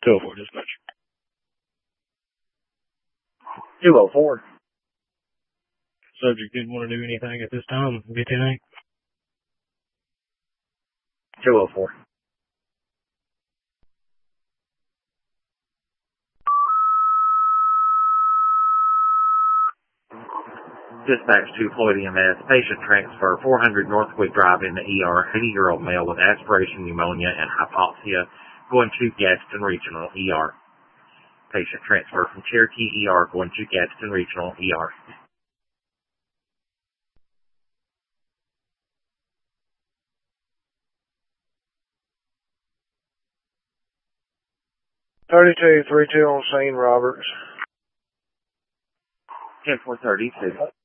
204 dispatch. 204. Subject didn't want to do anything at this time. Be 10-8. 204. Dispatch to Floyd EMS. Patient transfer 400 Northwick Drive in the ER. 80-year-old male with aspiration pneumonia and hypoxia going to Gadsden Regional ER. Patient transfer from Cherokee ER going to Gadsden Regional ER. 3232 on scene, Roberts. 10-432.